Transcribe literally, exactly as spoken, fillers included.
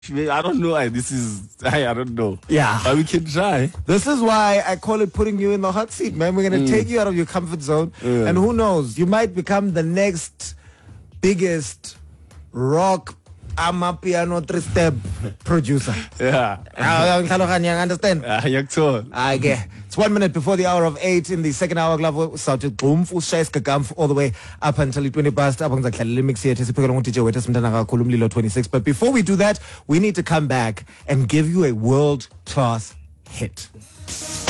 I don't know. I, this is, I, I don't know. Yeah. But we can try. This is why I call it putting you in the hot seat, man. We're going to mm. take you out of your comfort zone. Mm. And who knows, you might become the next biggest rock amapiano three-step producer. Yeah. You understand? I get. It's one minute before the hour of eight in the second hour. Glove started boom full all the way up until twenty past. twenty-six. But before we do that, we need to come back and give you a world class hit.